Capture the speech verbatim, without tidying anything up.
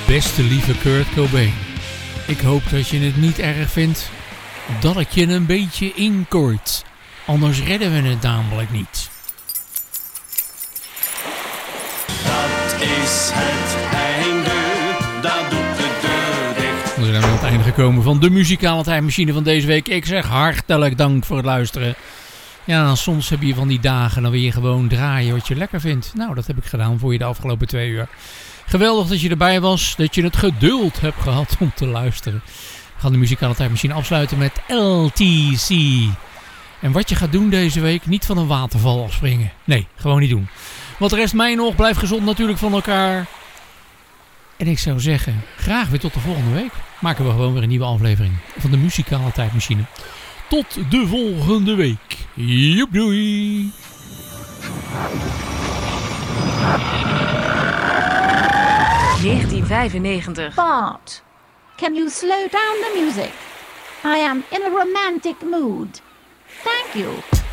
Beste lieve Kurt Cobain, ik hoop dat je het niet erg vindt dat ik je een beetje inkort. Anders redden we het namelijk niet. Dat is het einde, dat doet de deur dicht. We zijn aan het einde gekomen van de muzikale tijdmachine van deze week. Ik zeg hartelijk dank voor het luisteren. Ja, soms heb je van die dagen, dan wil je gewoon draaien wat je lekker vindt. Nou, dat heb ik gedaan voor je de afgelopen twee uur. Geweldig dat je erbij was, dat je het geduld hebt gehad om te luisteren. We gaan de muzikale tijdmachine afsluiten met L T C. En wat je gaat doen deze week, niet van een waterval afspringen. Nee, gewoon niet doen. Wat rest mij nog, blijf gezond natuurlijk van elkaar. En ik zou zeggen, graag weer tot de volgende week. Maken we gewoon weer een nieuwe aflevering van de muzikale tijdmachine. Tot de volgende week. Joep, doei. negentien vijfennegentig. Bart, can you slow down the music? I am in a romantic mood. Thank you.